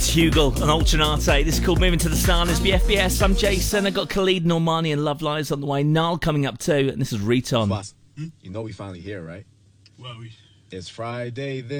Hugel and Ultranate. This is called Moving to the Sun. It's BFBS. I'm Jason. I got Khalid, Normani and Love Lies on the way. Nile coming up too. And this is Riton. You know we finally here, right? Well, It's Friday then.